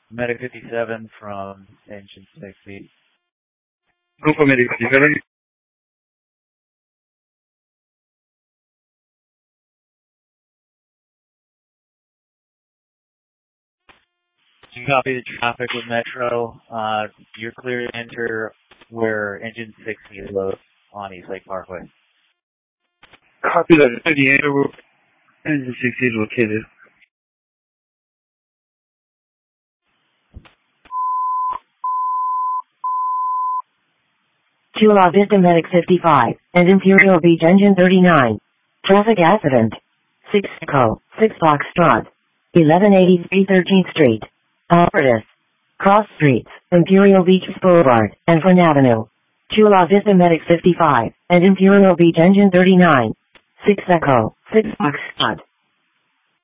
Medic 57 from engine 60. Grupo Medic 57. You copy the traffic with Metro. You're clear to enter where engine 60 is located on East Lake Parkway. Copy that. The area where engine 60 is located. Chula Vista Medic 55 and Imperial Beach Engine 39. Traffic accident. 6 Echo, 6 Foxtrot. 1183 13th Street. Operatus. Cross Streets, Imperial Beach Boulevard, and Front Avenue. Chula Vista Medic 55 and Imperial Beach Engine 39. 6 Echo, 6 Foxtrot.